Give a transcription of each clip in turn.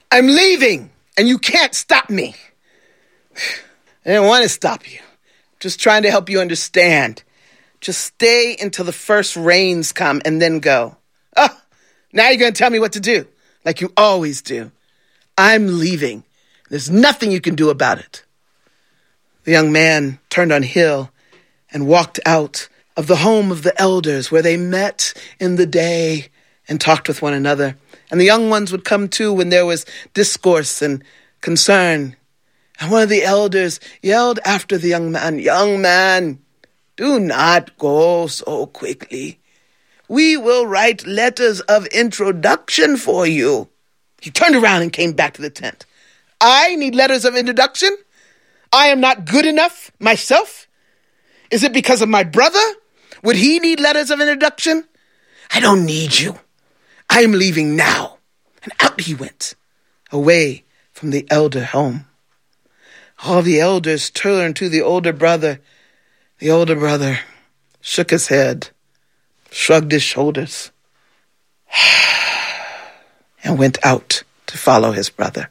I'm leaving, and you can't stop me. I didn't want to stop you. Just trying to help you understand. Just stay until the first rains come and then go. Oh, now you're going to tell me what to do, like you always do. I'm leaving. There's nothing you can do about it. The young man turned on heel and walked out of the home of the elders where they met in the day and talked with one another. And the young ones would come too when there was discourse and concern. And one of the elders yelled after the young man, do not go so quickly. We will write letters of introduction for you. He turned around and came back to the tent. I need letters of introduction? I am not good enough myself? Is it because of my brother? Would he need letters of introduction? I don't need you. I am leaving now. And out he went, away from the elder home. All the elders turned to the older brother. The older brother shook his head, shrugged his shoulders, and went out to follow his brother.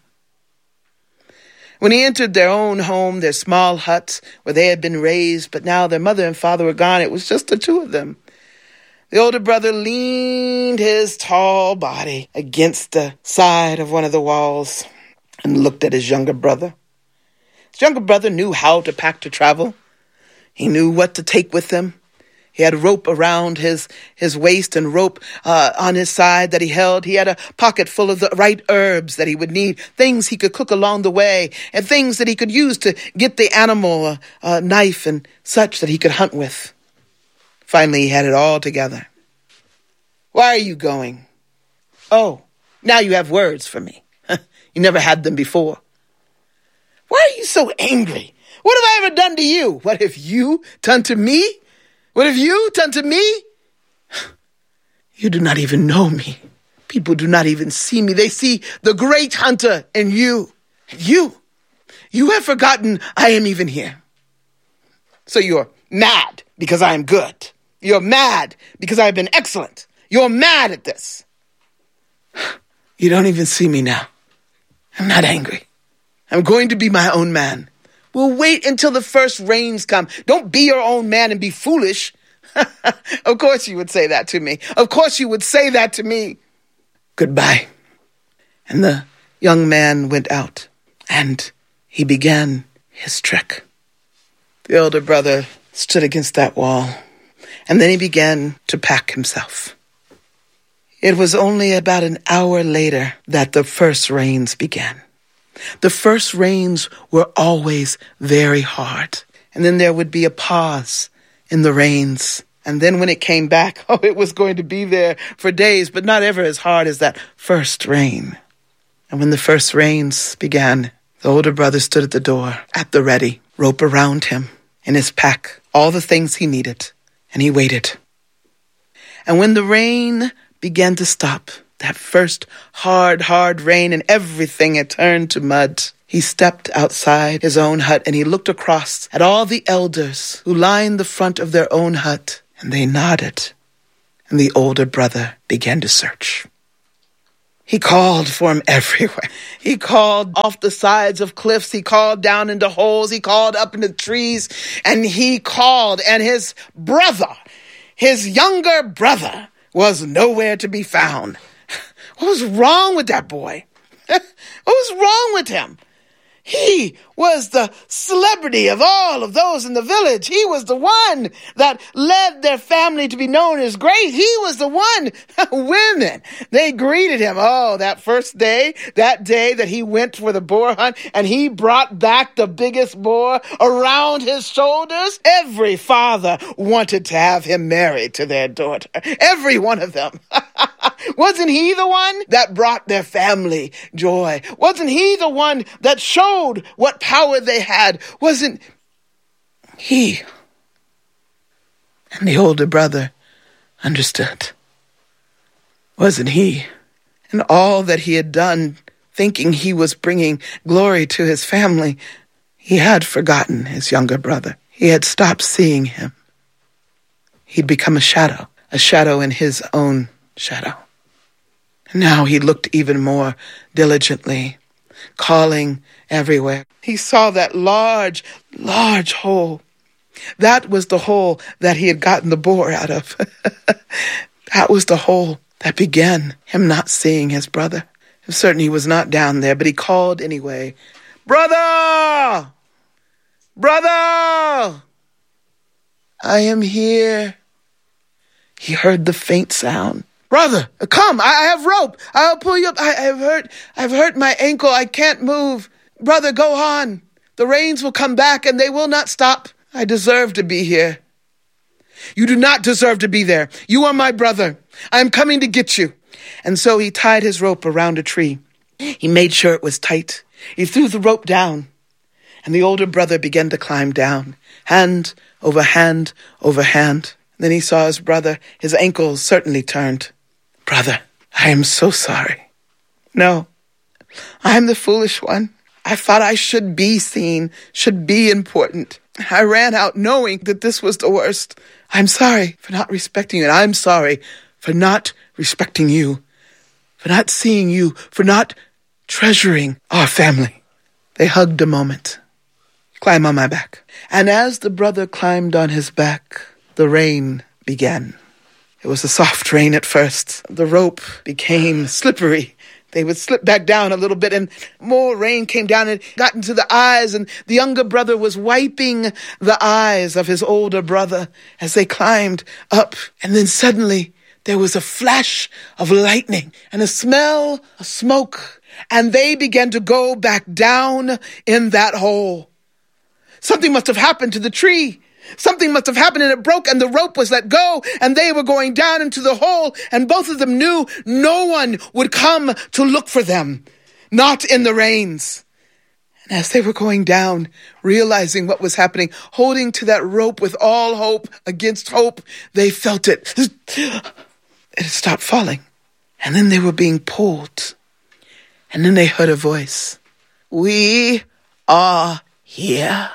When he entered their own home, their small hut where they had been raised, but now their mother and father were gone, it was just the two of them. The older brother leaned his tall body against the side of one of the walls and looked at his younger brother. His younger brother knew how to pack to travel. He knew what to take with him. He had a rope around his waist and rope on his side that he held. He had a pocket full of the right herbs that he would need, things he could cook along the way, and things that he could use to get the animal a knife and such that he could hunt with. Finally, he had it all together. Why are you going? Oh, now you have words for me. You never had them before. Why are you so angry? What have I ever done to you? What have you done to me? What have you done to me? You do not even know me. People do not even see me. They see the great hunter in you. You have forgotten I am even here. So you're mad because I am good. You're mad because I've been excellent. You're mad at this. You don't even see me now. I'm not angry. I'm going to be my own man. We'll wait until the first rains come. Don't be your own man and be foolish. Of course you would say that to me. Of course you would say that to me. Goodbye. And the young man went out, and he began his trek. The older brother stood against that wall, and then he began to pack himself. It was only about an hour later that the first rains began. The first rains were always very hard. And then there would be a pause in the rains. And then when it came back, it was going to be there for days, but not ever as hard as that first rain. And when the first rains began, the older brother stood at the door, at the ready, rope around him, in his pack, all the things he needed. And he waited. And when the rain began to stop, that first hard rain, and everything had turned to mud, he stepped outside his own hut and he looked across at all the elders who lined the front of their own hut, and they nodded. And the older brother began to search. He called for him everywhere. He called off the sides of cliffs. He called down into holes. He called up into trees. And he called, and his brother, his younger brother, was nowhere to be found. What was wrong with that boy? What was wrong with him? He was the celebrity of all of those in the village. He was the one that led their family to be known as great. He was the one. Women, they greeted him. Oh, that first day, that day that he went for the boar hunt and he brought back the biggest boar around his shoulders. Every father wanted to have him married to their daughter. Every one of them. Wasn't he the one that brought their family joy? Wasn't he the one that showed what power they had? Wasn't he? And the older brother understood. Wasn't he? And all that he had done, thinking he was bringing glory to his family, he had forgotten his younger brother. He had stopped seeing him. He'd become a shadow in his own shadow. Now he looked even more diligently, calling everywhere. He saw that large hole. That was the hole that he had gotten the boar out of. That was the hole that began him not seeing his brother. Certainly he was not down there, but he called anyway. "Brother! Brother! I am here." He heard the faint sound. "Brother, come, I have rope. I'll pull you up. I've hurt my ankle. I can't move. Brother, go on. The rains will come back and they will not stop. I deserve to be here." "You do not deserve to be there. You are my brother. I am coming to get you." And so he tied his rope around a tree. He made sure it was tight. He threw the rope down, and the older brother began to climb down, hand over hand over hand. Then he saw his brother. His ankles certainly turned. "Brother, I am so sorry. No, I am the foolish one. I thought I should be seen, should be important. I ran out knowing that this was the worst. I'm sorry for not respecting you, and I'm sorry for not respecting you, for not seeing you, for not treasuring our family." They hugged a moment. "Climb on my back." And as the brother climbed on his back, the rain began. It was a soft rain at first. The rope became slippery. They would slip back down a little bit, and more rain came down and got into the eyes, and the younger brother was wiping the eyes of his older brother as they climbed up. And then suddenly there was a flash of lightning and a smell of smoke, and they began to go back down in that hole. Something must have happened to the tree. Something must have happened, and it broke, and the rope was let go, and they were going down into the hole, and both of them knew no one would come to look for them, not in the rains. And as they were going down, realizing what was happening, holding to that rope with all hope against hope, they felt it. It stopped falling, and then they were being pulled, and then they heard a voice. "We are here.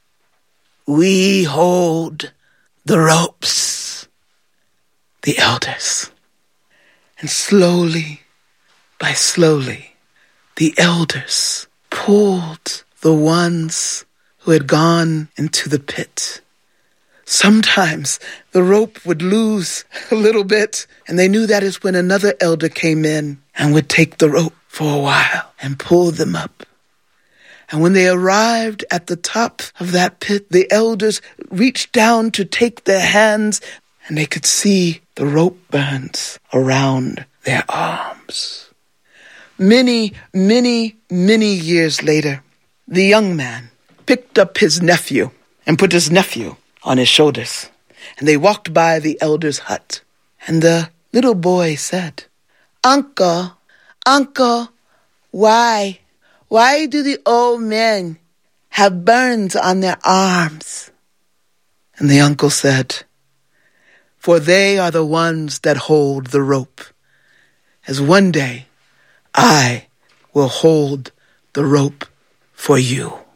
We hold the ropes." The elders. And slowly, by slowly, the elders pulled the ones who had gone into the pit. Sometimes the rope would lose a little bit, and they knew that is when another elder came in and would take the rope for a while and pull them up. And when they arrived at the top of that pit, the elders reached down to take their hands, and they could see the rope burns around their arms. Many, many, many years later, the young man picked up his nephew and put his nephew on his shoulders, and they walked by the elder's hut. And the little boy said, Uncle, why do the old men have burns on their arms?" And the uncle said, "For they are the ones that hold the rope, as one day I will hold the rope for you."